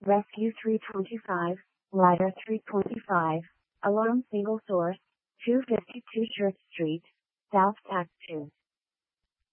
Rescue 325, Ladder 325, Alarm Single Source, 252 Church Street, South Tax